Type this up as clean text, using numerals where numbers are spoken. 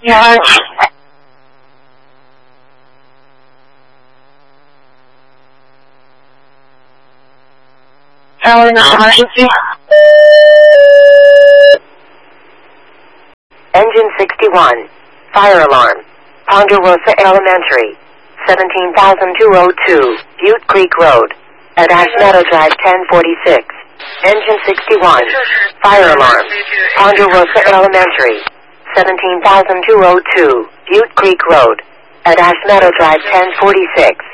Yeah. Emergency. Engine 61. Fire alarm. Ponderosa Elementary. 17,202. Butte Creek Road. At Ash Meadow Drive 1046. Engine 61. Fire alarm. Ponderosa Elementary. 17,202. Butte Creek Road. At Ash Meadow Drive 1046.